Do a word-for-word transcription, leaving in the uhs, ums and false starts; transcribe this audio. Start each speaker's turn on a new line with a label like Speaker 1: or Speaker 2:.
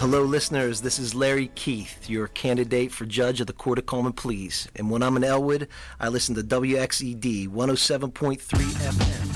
Speaker 1: Hello, listeners. This is Larry Keith, your candidate for judge of the Court of Common Pleas. And when I'm in Elwood, I listen to W X E D one oh seven point three F M.